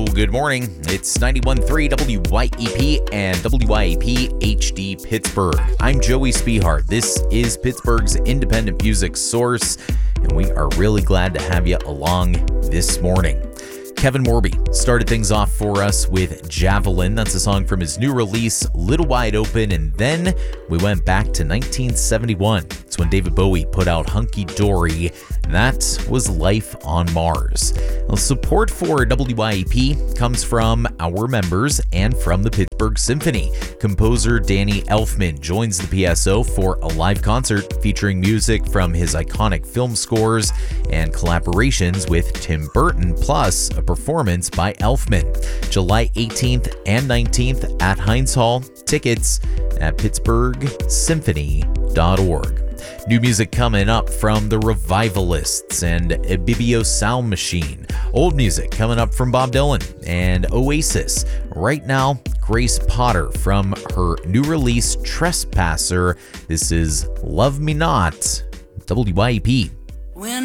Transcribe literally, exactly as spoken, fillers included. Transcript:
good morning. It's ninety-one point three W Y E P and W Y E P H D Pittsburgh. I'm Joey Spehart. This is Pittsburgh's independent music source, and we are really glad to have you along this morning. Kevin Morby started things off for us with Javelin. That's a song from his new release, Little Wide Open, and then we went back to nineteen seventy-one. It's when David Bowie put out Hunky Dory. That was Life on Mars. Now, support for W Y E P comes from our members and from the Pittsburgh Symphony. Composer Danny Elfman joins the P S O for a live concert featuring music from his iconic film scores and collaborations with Tim Burton, plus a performance by Elfman. July eighteenth and nineteenth at Heinz Hall. Tickets at pittsburgh symphony dot org. New music coming up from the Revivalists and Ibibio Sound Machine. Old music coming up from Bob Dylan and Oasis. Right now, Grace Potter from her new release, Trespasser. This is Love Me Not, W Y E P. When